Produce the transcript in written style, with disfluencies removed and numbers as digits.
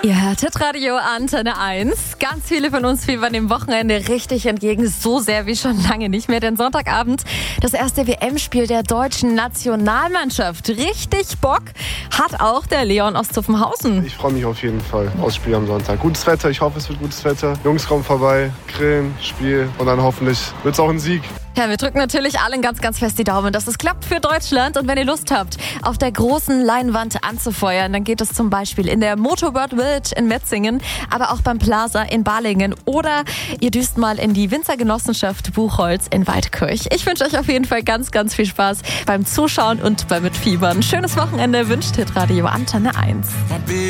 Ihr hört Hitradio Antenne 1. Ganz viele von uns fiebern dem Wochenende richtig entgegen, so sehr wie schon lange nicht mehr. Denn Sonntagabend das erste WM-Spiel der deutschen Nationalmannschaft. Richtig Bock hat auch der Leon aus Zuffenhausen. Ich freue mich auf jeden Fall aufs Spiel am Sonntag. Gutes Wetter, ich hoffe, es wird gutes Wetter. Jungs kommen vorbei, grillen, Spiel und dann hoffentlich wird es auch ein Sieg. Ja, wir drücken natürlich allen ganz, ganz fest die Daumen, dass es klappt für Deutschland. Und wenn ihr Lust habt, auf der großen Leinwand anzufeuern, dann geht es zum Beispiel in der Motorboat Village in Metzingen, aber auch beim Plaza in Balingen. Oder ihr düst mal in die Winzergenossenschaft Buchholz in Waldkirch. Ich wünsche euch auf jeden Fall ganz, ganz viel Spaß beim Zuschauen und beim Mitfiebern. Schönes Wochenende wünscht Hitradio Antenne 1.